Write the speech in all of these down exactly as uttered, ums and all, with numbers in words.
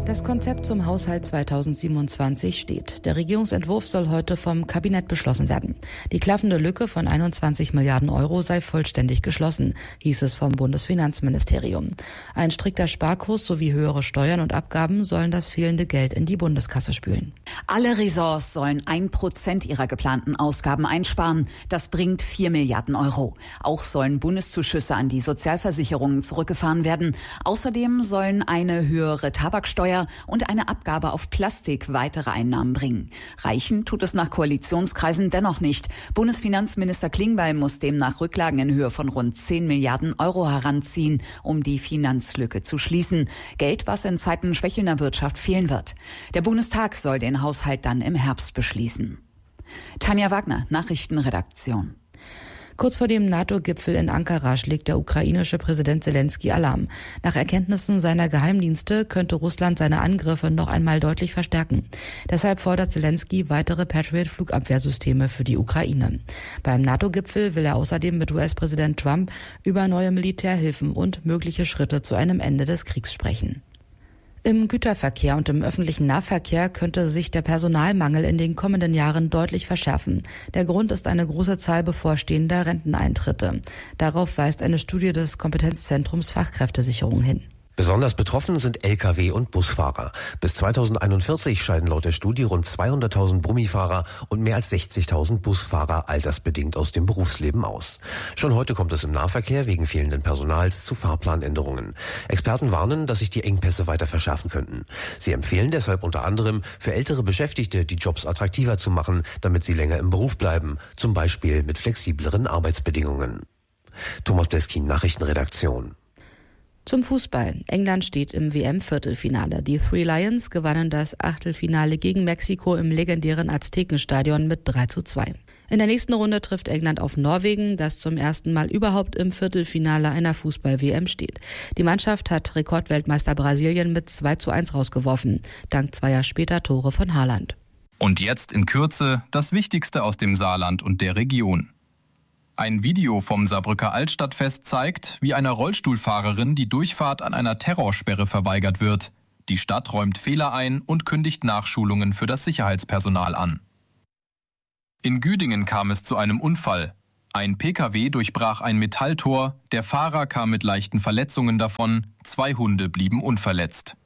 Das Konzept zum Haushalt zweitausendsiebenundzwanzig steht. Der Regierungsentwurf soll heute vom Kabinett beschlossen werden. Die klaffende Lücke von einundzwanzig Milliarden Euro sei vollständig geschlossen, hieß es vom Bundesfinanzministerium. Ein strikter Sparkurs sowie höhere Steuern und Abgaben sollen das fehlende Geld in die Bundeskasse spülen. Alle Ressorts sollen ein Prozent ihrer geplanten Ausgaben einsparen. Das bringt vier Milliarden Euro. Auch sollen Bundeszuschüsse an die Sozialversicherungen zurückgefahren werden. Außerdem sollen eine höhere Tabaksteuer und eine Abgabe auf Plastik weitere Einnahmen bringen. Reichen tut es nach Koalitionskreisen dennoch nicht. Bundesfinanzminister Klingbeil muss demnach Rücklagen in Höhe von rund zehn Milliarden Euro heranziehen, um die Finanzlücke zu schließen. Geld, was in Zeiten schwächelnder Wirtschaft fehlen wird. Der Bundestag soll den Haushalt dann im Herbst beschließen. Tanja Wagner, Nachrichtenredaktion. Kurz vor dem NATO-Gipfel in Ankara schlägt der ukrainische Präsident Selenskyj Alarm. Nach Erkenntnissen seiner Geheimdienste könnte Russland seine Angriffe noch einmal deutlich verstärken. Deshalb fordert Selenskyj weitere Patriot-Flugabwehrsysteme für die Ukraine. Beim NATO-Gipfel will er außerdem mit U S-Präsident Trump über neue Militärhilfen und mögliche Schritte zu einem Ende des Kriegs sprechen. Im Güterverkehr und im öffentlichen Nahverkehr könnte sich der Personalmangel in den kommenden Jahren deutlich verschärfen. Der Grund ist eine große Zahl bevorstehender Renteneintritte. Darauf weist eine Studie des Kompetenzzentrums Fachkräftesicherung hin. Besonders betroffen sind L K W- und Busfahrer. Bis zweitausendeinundvierzig scheiden laut der Studie rund zweihunderttausend Brummifahrer und mehr als sechzigtausend Busfahrer altersbedingt aus dem Berufsleben aus. Schon heute kommt es im Nahverkehr wegen fehlenden Personals zu Fahrplanänderungen. Experten warnen, dass sich die Engpässe weiter verschärfen könnten. Sie empfehlen deshalb unter anderem, für ältere Beschäftigte die Jobs attraktiver zu machen, damit sie länger im Beruf bleiben, zum Beispiel mit flexibleren Arbeitsbedingungen. Thomas Bleskin, Nachrichtenredaktion. Zum Fußball. England steht im W M-Viertelfinale. Die Three Lions gewannen das Achtelfinale gegen Mexiko im legendären Aztekenstadion mit drei zu zwei. In der nächsten Runde trifft England auf Norwegen, das zum ersten Mal überhaupt im Viertelfinale einer Fußball-W M steht. Die Mannschaft hat Rekordweltmeister Brasilien mit zwei zu eins rausgeworfen, dank zweier später Tore von Haaland. Und jetzt in Kürze das Wichtigste aus dem Saarland und der Region. Ein Video vom Saarbrücker Altstadtfest zeigt, wie einer Rollstuhlfahrerin die Durchfahrt an einer Terrorsperre verweigert wird. Die Stadt räumt Fehler ein und kündigt Nachschulungen für das Sicherheitspersonal an. In Güdingen kam es zu einem Unfall. Ein P K W durchbrach ein Metalltor, der Fahrer kam mit leichten Verletzungen davon, zwei Hunde blieben unverletzt.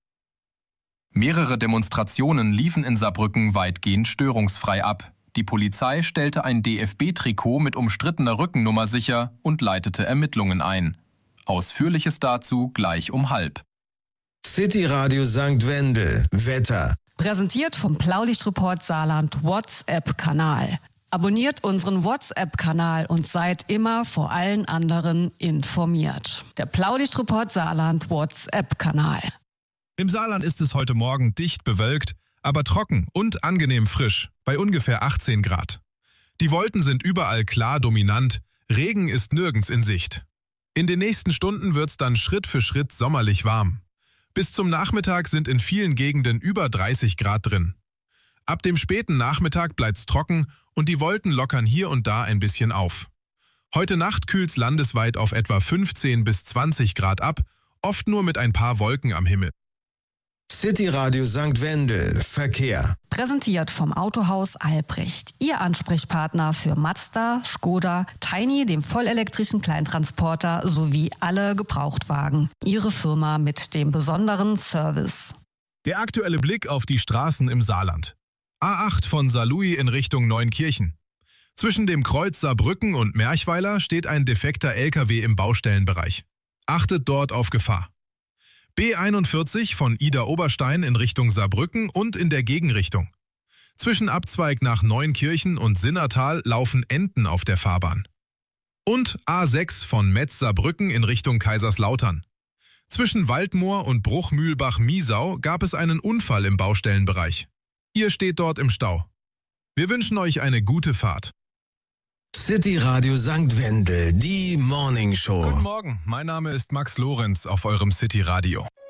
Mehrere Demonstrationen liefen in Saarbrücken weitgehend störungsfrei ab. Die Polizei stellte ein D F B-Trikot mit umstrittener Rückennummer sicher und leitete Ermittlungen ein. Ausführliches dazu gleich um halb. City Radio Sankt Wendel. Wetter. Präsentiert vom Blaulichtreport Saarland WhatsApp-Kanal. Abonniert unseren WhatsApp-Kanal und seid immer vor allen anderen informiert. Der Blaulichtreport Saarland WhatsApp-Kanal. Im Saarland ist es heute Morgen dicht bewölkt, aber trocken und angenehm frisch, bei ungefähr achtzehn Grad. Die Wolken sind überall klar dominant, Regen ist nirgends in Sicht. In den nächsten Stunden wird's dann Schritt für Schritt sommerlich warm. Bis zum Nachmittag sind in vielen Gegenden über dreißig Grad drin. Ab dem späten Nachmittag bleibt's trocken und die Wolken lockern hier und da ein bisschen auf. Heute Nacht kühlt's landesweit auf etwa fünfzehn bis zwanzig Grad ab, oft nur mit ein paar Wolken am Himmel. City Radio Sankt Wendel. Verkehr. Präsentiert vom Autohaus Albrecht. Ihr Ansprechpartner für Mazda, Skoda, Tiny, dem vollelektrischen Kleintransporter sowie alle Gebrauchtwagen. Ihre Firma mit dem besonderen Service. Der aktuelle Blick auf die Straßen im Saarland. A acht von Saarlouis in Richtung Neunkirchen. Zwischen dem Kreuz Saarbrücken und Merchweiler steht ein defekter L K W im Baustellenbereich. Achtet dort auf Gefahr. B einundvierzig von Ida-Oberstein in Richtung Saarbrücken und in der Gegenrichtung. Zwischen Abzweig nach Neunkirchen und Sinnertal laufen Enten auf der Fahrbahn. Und A sechs von Metz-Saarbrücken in Richtung Kaiserslautern. Zwischen Waldmoor und Bruchmühlbach-Miesau gab es einen Unfall im Baustellenbereich. Ihr steht dort im Stau. Wir wünschen euch eine gute Fahrt. City Radio Sankt Wendel, die Morning Show. Guten Morgen, mein Name ist Max Lorenz auf eurem City Radio.